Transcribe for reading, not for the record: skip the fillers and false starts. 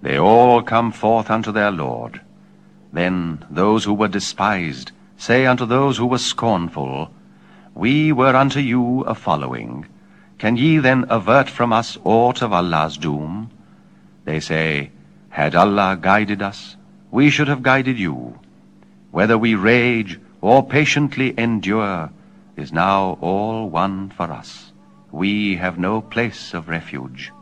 They all come forth unto their Lord. Then those who were despised say unto those who were scornful, We were unto you a following. Can ye then avert from us aught of Allah's doom? They say, Had Allah guided us, we should have guided you. Whether we rage or patiently endure is now all one for us. We have no place of refuge.